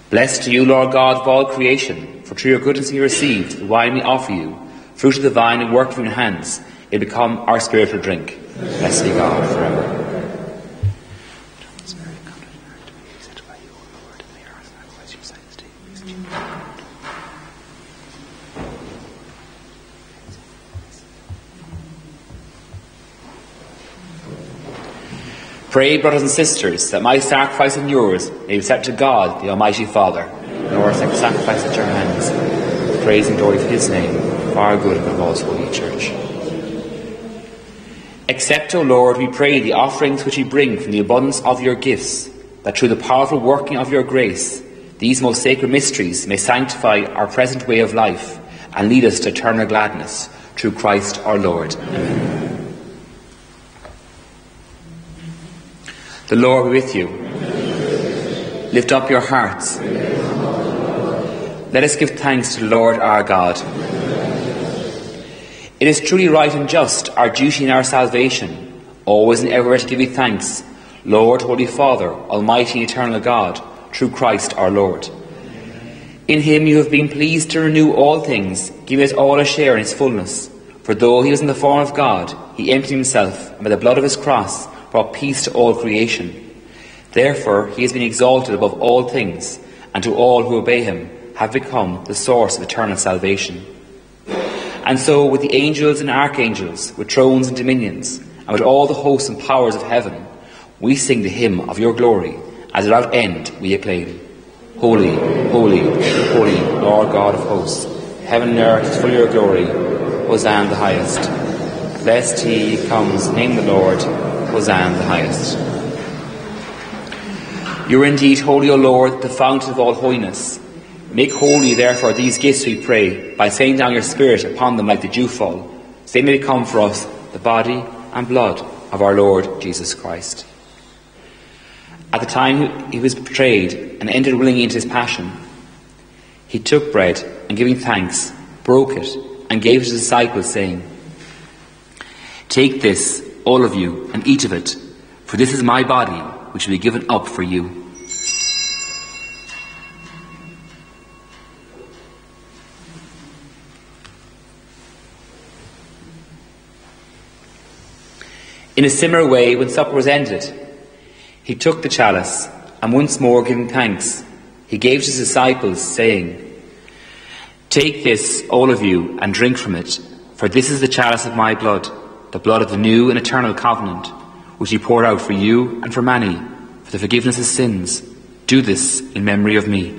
Blessed are you, Lord God of all creation, for through your goodness we received the wine we offer you, fruit of the vine and work of your hands, it become our spiritual drink. Blessed be God forever. Pray, brothers and sisters, that my sacrifice and yours may be accepted to God, the Almighty Father, and our sacrifice at your hands, praise and glory to his name, for our good and of all holy church. Accept, O Lord, we pray, the offerings which we bring from the abundance of your gifts, that through the powerful working of your grace, these most sacred mysteries may sanctify our present way of life and lead us to eternal gladness, through Christ our Lord. Amen. The Lord be with you. Lift up your hearts. Let us give thanks to the Lord our God. It is truly right and just, our duty and our salvation, always and everywhere to give you thanks, Lord, Holy Father, Almighty and Eternal God, through Christ our Lord. In him you have been pleased to renew all things, giving us all a share in his fullness. For though he was in the form of God, he emptied himself, and by the blood of his cross brought peace to all creation. Therefore he has been exalted above all things, and to all who obey him have become the source of eternal salvation. And so with the angels and archangels, with thrones and dominions, and with all the hosts and powers of heaven, we sing the hymn of your glory, as without end we acclaim. Holy, holy, holy, Lord God of hosts, heaven and earth is full of your glory. Hosanna in the highest. Blessed he who comes, name the Lord. Hosanna in the highest. You are indeed holy, O Lord, the fountain of all holiness. Make holy, therefore, these gifts, we pray, by sending down your Spirit upon them like the dewfall, so they may become for us the body and blood of our Lord Jesus Christ. At the time he was betrayed and entered willingly into his passion, he took bread and, giving thanks, broke it and gave it to his disciples, saying, "Take this, all of you, and eat of it, for this is my body, which will be given up for you." In a similar way, when supper was ended, he took the chalice, and once more giving thanks, he gave it to his disciples, saying, "Take this, all of you, and drink from it, for this is the chalice of my blood, the blood of the new and eternal covenant, which he poured out for you and for many, for the forgiveness of sins. Do this in memory of me."